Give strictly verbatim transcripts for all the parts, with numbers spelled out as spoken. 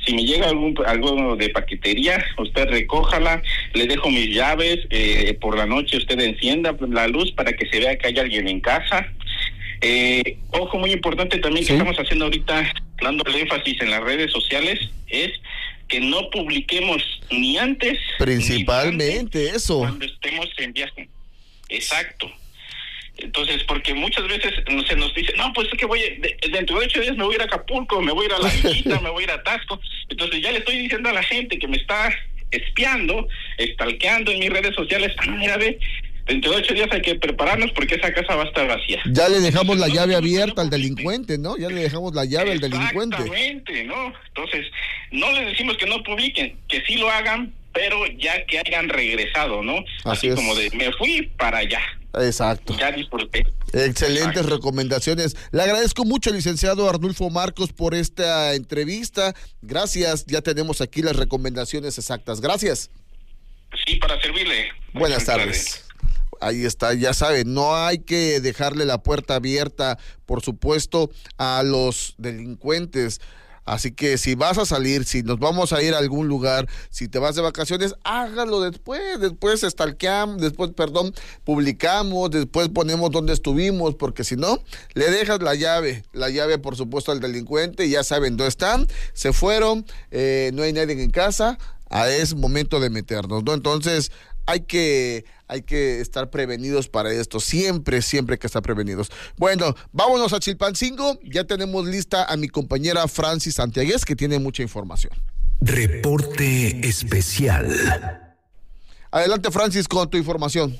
Si me llega algún algo de paquetería, usted recójala, le dejo mis llaves, eh, por la noche usted encienda la luz para que se vea que hay alguien en casa. Eh, ojo, muy importante también, ¿sí?, que estamos haciendo ahorita, dando el énfasis en las redes sociales, es que no publiquemos ni antes, principalmente ni antes, eso, cuando estemos en viaje. Exacto. Entonces, porque muchas veces se nos dice, no, pues es que voy, de, dentro de ocho días me voy a ir a Acapulco, me voy a ir a La Villita, me voy a ir a Tasco. Entonces ya le estoy diciendo a la gente que me está espiando, stalkeando en mis redes sociales, ah, mira, ve, dentro de ocho días hay que prepararnos porque esa casa va a estar vacía. Ya le dejamos Entonces, la llave no, abierta no, al delincuente, ¿no? Ya le dejamos la llave al delincuente. Exactamente, ¿no? Entonces, no les decimos que no publiquen, que sí lo hagan, pero ya que hayan regresado, ¿no? Así, Así es. Como de, me fui para allá. Exacto. Ya disfruté. Excelentes Exacto. recomendaciones. Le agradezco mucho, licenciado Arnulfo Marcos, por esta entrevista. Gracias, ya tenemos aquí las recomendaciones exactas. Gracias. Sí, para servirle. Buenas tardes. Ahí está, ya saben, no hay que dejarle la puerta abierta, por supuesto, a los delincuentes. Así que si vas a salir, si nos vamos a ir a algún lugar, si te vas de vacaciones, hágalo después, después stalkeamos, después, perdón, publicamos, después ponemos dónde estuvimos, porque si no, le dejas la llave, la llave por supuesto al delincuente, y ya saben dónde están, se fueron, eh, no hay nadie en casa, ah, es momento de meternos, ¿no? Entonces, hay que, hay que estar prevenidos para esto, siempre, siempre hay que estar prevenidos. Bueno, vámonos a Chilpancingo, ya tenemos lista a mi compañera Francis Santiaguez, que tiene mucha información. Reporte especial. Adelante, Francis, con tu información.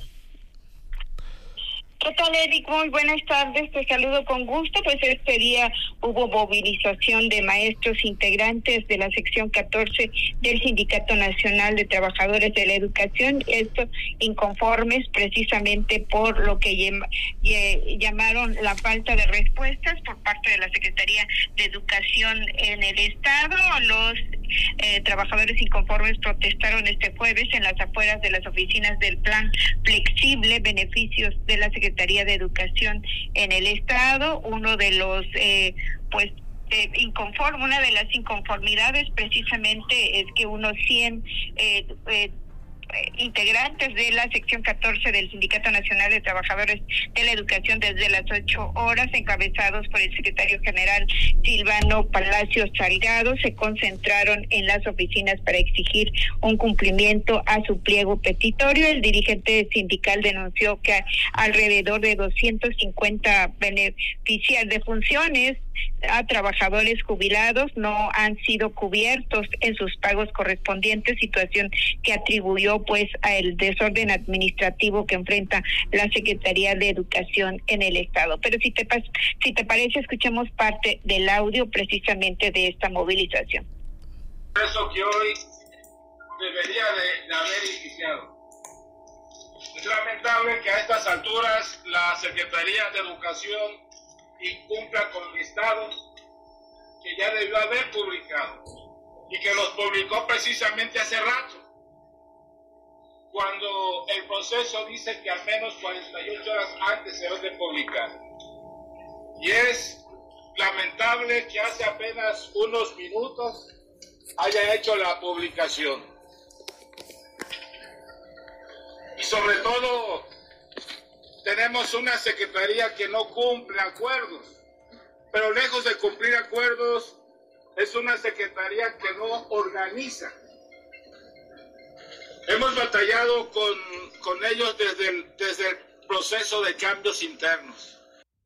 ¿Qué tal, Eric? Muy buenas tardes, te saludo con gusto. Pues este día hubo movilización de maestros integrantes de la sección catorce del Sindicato Nacional de Trabajadores de la Educación, estos inconformes precisamente por lo que llama, llamaron la falta de respuestas por parte de la Secretaría de Educación en el Estado. Los eh, trabajadores inconformes protestaron este jueves en las afueras de las oficinas del Plan Flexible Beneficios de la Secretaría de Educación en el Estado. Uno de los eh, pues eh, inconforme, una de las inconformidades precisamente es que unos cien eh, eh, integrantes de la sección catorce del Sindicato Nacional de Trabajadores de la Educación, desde las ocho horas, encabezados por el secretario general Silvano Palacios Salgado, se concentraron en las oficinas para exigir un cumplimiento a su pliego petitorio. El dirigente sindical denunció que alrededor de doscientos cincuenta beneficiarios de funciones a trabajadores jubilados no han sido cubiertos en sus pagos correspondientes, situación que atribuyó pues al desorden administrativo que enfrenta la Secretaría de Educación en el Estado. Pero si te si te parece, escuchemos parte del audio precisamente de esta movilización. Eso que hoy debería de, de haber iniciado. Es lamentable que a estas alturas la Secretaría de Educación incumpla con listados que ya debió haber publicado y que los publicó precisamente hace rato, cuando el proceso dice que al menos cuarenta y ocho horas antes se debe de publicar. Y es lamentable que hace apenas unos minutos haya hecho la publicación. Y sobre todo, tenemos una secretaría que no cumple acuerdos, pero lejos de cumplir acuerdos, es una secretaría que no organiza. Hemos batallado con, con ellos desde el, desde el proceso de cambios internos.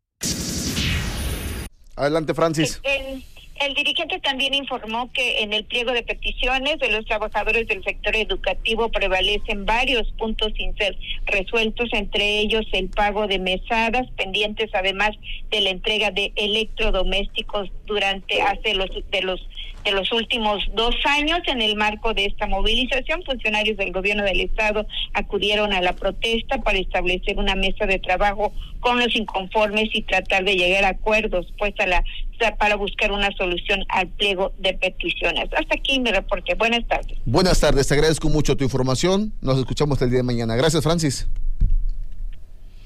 Adelante, Francis. El, el, el dirigente también informó que en el pliego de peticiones de los trabajadores del sector educativo prevalecen varios puntos sin ser resueltos, entre ellos el pago de mesadas, pendientes además de la entrega de electrodomésticos durante hace los de los de los últimos dos años. En el marco de esta movilización, funcionarios del gobierno del Estado acudieron a la protesta para establecer una mesa de trabajo con los inconformes y tratar de llegar a acuerdos, pues a la para buscar una solución al pliego de peticiones. Hasta aquí mi reporte. Buenas tardes. Buenas tardes, te agradezco mucho tu información. Nos escuchamos el día de mañana. Gracias, Francis.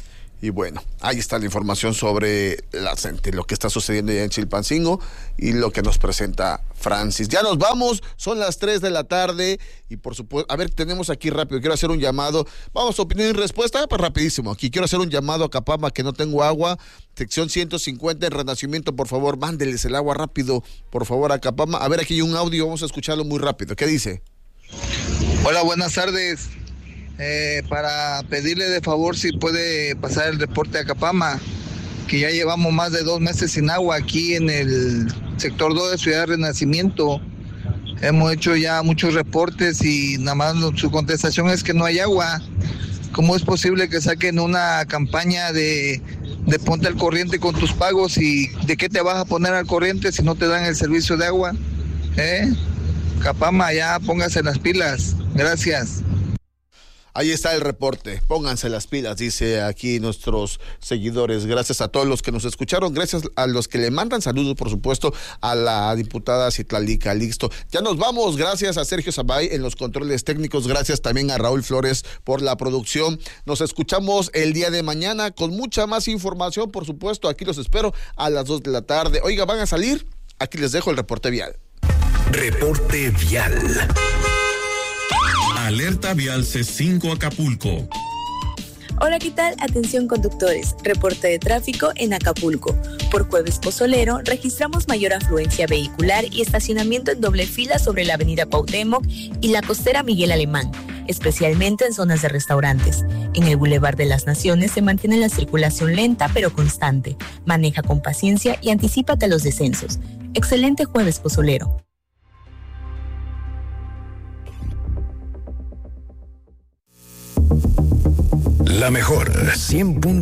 Y bueno, ahí está la información sobre la, lo que está sucediendo ya en Chilpancingo y lo que nos presenta Francis. Ya nos vamos, son las tres de la tarde y por supuesto, a ver, tenemos aquí rápido, quiero hacer un llamado, vamos a opinión y respuesta, pues rapidísimo, aquí quiero hacer un llamado a Capama que no tengo agua, sección ciento cincuenta en Renacimiento, por favor, mándeles el agua rápido, por favor a Capama. A ver, aquí hay un audio, vamos a escucharlo muy rápido, ¿qué dice? Hola, buenas tardes. Eh, para pedirle de favor si puede pasar el reporte a Capama, que ya llevamos más de dos meses sin agua aquí en el sector dos de Ciudad Renacimiento. Hemos hecho ya muchos reportes y nada más su contestación es que no hay agua. ¿Cómo es posible que saquen una campaña de, de ponte al corriente con tus pagos y de qué te vas a poner al corriente si no te dan el servicio de agua? ¿Eh? Capama, ya póngase las pilas. Gracias. Ahí está el reporte, pónganse las pilas, dice aquí nuestros seguidores. Gracias a todos los que nos escucharon, gracias a los que le mandan saludos, por supuesto, a la diputada Citlali Calixto. Ya nos vamos, gracias a Sergio Zabay en los controles técnicos, gracias también a Raúl Flores por la producción. Nos escuchamos el día de mañana con mucha más información, por supuesto, aquí los espero a las dos de la tarde. Oiga, ¿van a salir? Aquí les dejo el reporte vial. Reporte vial. Alerta vial C cinco Acapulco. Hola, ¿qué tal? Atención conductores, reporte de tráfico en Acapulco. Por Jueves Pozolero registramos mayor afluencia vehicular y estacionamiento en doble fila sobre la avenida Cuauhtémoc y la costera Miguel Alemán, especialmente en zonas de restaurantes. En el Boulevard de las Naciones se mantiene la circulación lenta pero constante. Maneja con paciencia y anticípate a los descensos. Excelente Jueves Pozolero. La mejor cien punto